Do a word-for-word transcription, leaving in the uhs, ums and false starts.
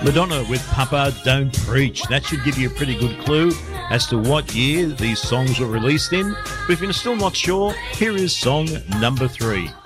Madonna with Papa Don't Preach. That should give you a pretty good clue as to what year these songs were released in. But if you're still not sure, here is song number three.